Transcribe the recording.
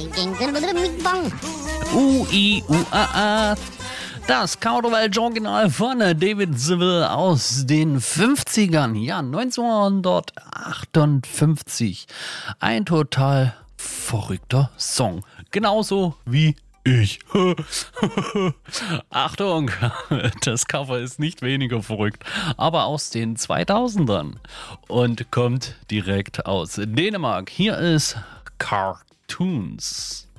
U-I-U-A-A. Das Kauderwelsch-Original von David Seville aus den 50ern, ja 1958. Ein total verrückter Song, genauso wie ich. Achtung, das Cover ist nicht weniger verrückt, aber aus den 2000ern und kommt direkt aus Dänemark. Hier ist Cartoons.